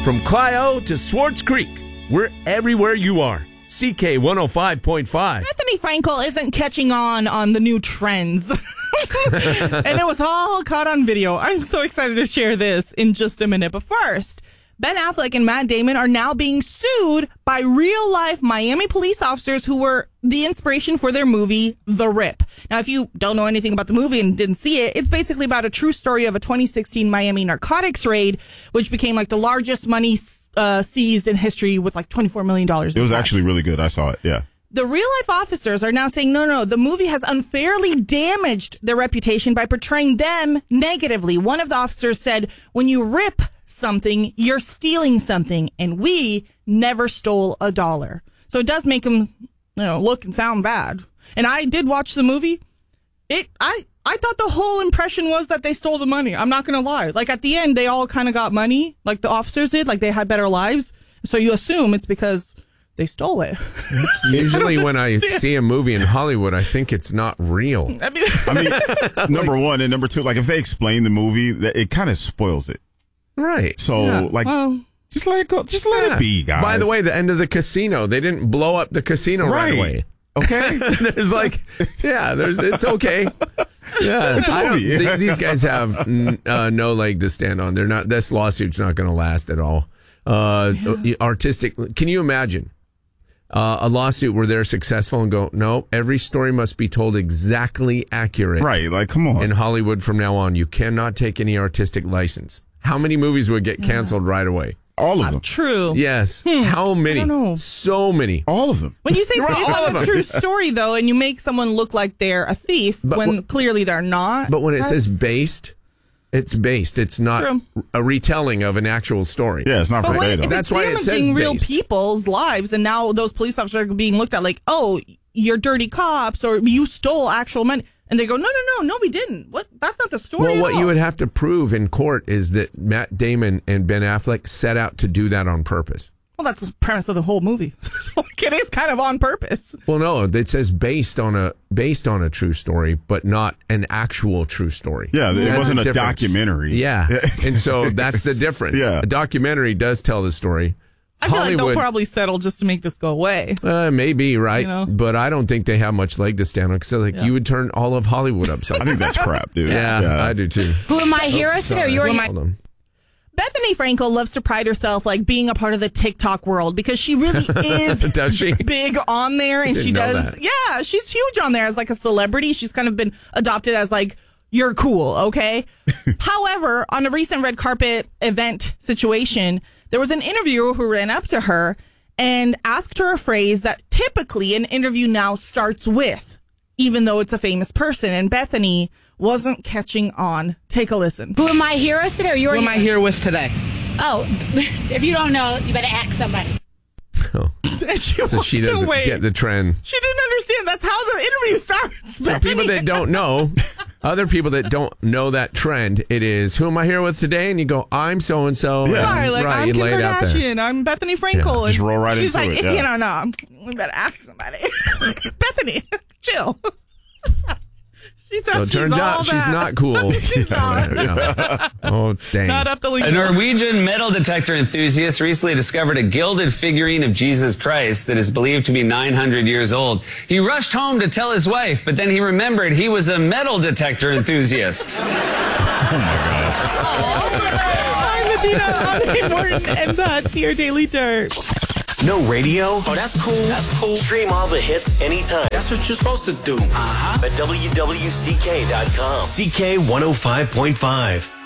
From Clio to Swartz Creek, we're everywhere you are. CK 105.5. Bethany Frankel isn't catching on the new trends. And it was all caught on video. I'm so excited to share this in just a minute. But first, Ben Affleck and Matt Damon are now being sued by real-life Miami police officers who were the inspiration for their movie, The Rip. Now, if you don't know anything about the movie and didn't see it, it's basically about a true story of a 2016 Miami narcotics raid, which became like the largest money seized in history with like $24 million. It was actually really good. I saw it, yeah. The real-life officers are now saying, no, the movie has unfairly damaged their reputation by portraying them negatively. One of the officers said, when you rip something, you're stealing something, and we never stole a dollar. So it does make them, look and sound bad. And I did watch the movie. I thought the whole impression was that they stole the money. I'm not going to lie. Like, at the end, they all kind of got money, like the officers did, like they had better lives. So you assume it's because they stole it. Usually when I see a movie in Hollywood, I think it's not real. I mean, number one, and number two, like if they explain the movie, it kind of spoils it. Right. So, just let it go. Just let it be, guys. By the way, the end of the casino, they didn't blow up the casino right away. Okay. There's it's okay. Yeah, it's a movie. These guys have no leg to stand on. This lawsuit's not going to last at all. Artistic. Can you imagine a lawsuit where they're successful and go, no, every story must be told exactly accurate. Right. Like, come on. In Hollywood from now on, you cannot take any artistic license. How many movies would get canceled right away? All of them. True. Yes. How many? I don't know. So many. All of them. When you say based on a true story, though, and you make someone look like they're a thief when clearly they're not. But when it says based, it's based. It's not a retelling of an actual story. Yeah, it's not verbatim. That's why it says damaging real based. people's lives, and now those police officers are being looked at like, oh, you're dirty cops, or you stole actual money. And they go, no, we didn't. What? That's not the story. Well, what you would have to prove in court is that Matt Damon and Ben Affleck set out to do that on purpose. Well, that's the premise of the whole movie. So it is kind of on purpose. Well, no, it says based on a true story, but not an actual true story. Yeah, it wasn't a documentary. Yeah, and so that's the difference. Yeah. A documentary does tell the story. I feel like they'll probably settle just to make this go away. Maybe, right? But I don't think they have much leg to stand on. So, you would turn all of Hollywood upside down. I think that's crap, dude. Yeah, I do too. Who am I, heroes today? Or you're Hold on. Bethany Frankel loves to pride herself like being a part of the TikTok world because she really is Does she? big on there, and she does. That. Yeah, she's huge on there as like a celebrity. She's kind of been adopted as like, you're cool, okay? However, on a recent red carpet event situation, there was an interviewer who ran up to her and asked her a phrase that typically an interview now starts with, even though it's a famous person. And Bethany wasn't catching on. Take a listen. Who am I, heroes today? Or you're Who am I here with today? Oh, if you don't know, you better ask somebody. Oh. So she doesn't get the trend. She didn't understand. That's how the interview starts. So people that don't know, other people that don't know that trend, it is, who am I here with today? And you go, I'm so-and-so. Yeah. Right, like, I'm you Kim lay it out there. Kardashian. I'm Bethany Frankel. Just roll right she's into like, it. Yeah. no, we better ask somebody. Bethany, chill. So it turns out she's not cool. She's not. No. Oh, dang. Not up the A Norwegian metal detector enthusiast recently discovered a gilded figurine of Jesus Christ that is believed to be 900 years old. He rushed home to tell his wife, but then he remembered he was a metal detector enthusiast. Oh, my gosh. I'm Medina. I'm Morton, and that's your Daily Dirt. No radio? Oh, that's cool. That's cool. Stream all the hits anytime. That's what you're supposed to do. At WWCK.com. CK 105.5.